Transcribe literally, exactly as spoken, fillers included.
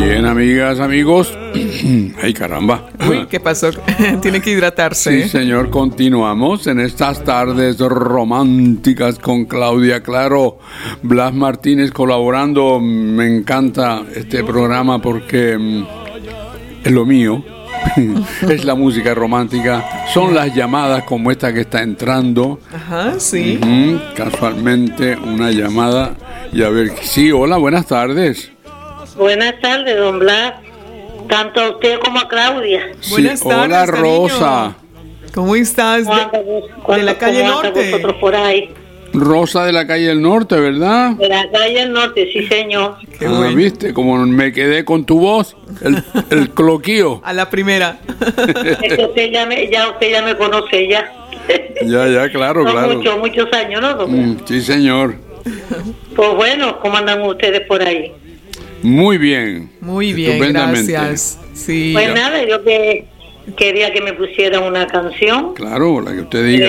Bien, amigas, amigos. Ay, caramba. Uy, ¿qué pasó? Tiene que hidratarse. Sí, señor. Continuamos en estas tardes románticas con Claudia Claro, Blas Martínez colaborando. Me encanta este programa porque mm, es lo mío. Es la música romántica. Son las llamadas como esta que está entrando. Ajá, sí. Uh-huh. Casualmente una llamada. Y a ver, sí, hola, buenas tardes. Buenas tardes, don Blas. Tanto a usted como a Claudia. Sí, Buenas tardes, hola, cariño. Rosa. ¿Cómo estás? ¿Cómo De, anda vos? de ¿Cuándo- la calle cómo anda norte. vosotros por ahí? Rosa de la calle del Norte, ¿verdad? De la calle del norte, sí, señor. Qué Ah, bueno. ¿viste? Como me quedé con tu voz, el, el cloquío. A la primera. Es que usted ya me, ya usted ya me conoce ya. Ya, ya, claro, Son claro. muchos, muchos años, ¿no, don Blas? Mm, sí, señor. Pues bueno, ¿cómo andan ustedes por ahí? Muy bien. Muy bien, Estupendamente. gracias. Sí. Pues nada, yo que quería que me pusieran una canción. Claro, la que usted diga.